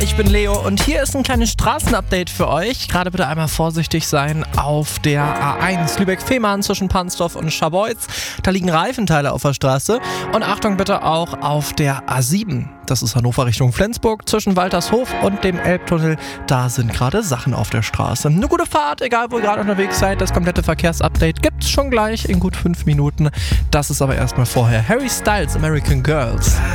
Ich bin Leo und hier ist ein kleines Straßenupdate für euch. Gerade bitte einmal vorsichtig sein auf der A1 Lübeck-Fehmarn zwischen Pansdorf und Scharbeutz. Da liegen Reifenteile auf der Straße. Und Achtung bitte auch auf der A7. Das ist Hannover Richtung Flensburg zwischen Waltershof und dem Elbtunnel. Da sind gerade Sachen auf der Straße. Eine gute Fahrt, egal wo ihr gerade unterwegs seid. Das komplette Verkehrsupdate gibt's schon gleich in gut 5 Minuten. Das ist aber erstmal vorher Harry Styles, American Girls.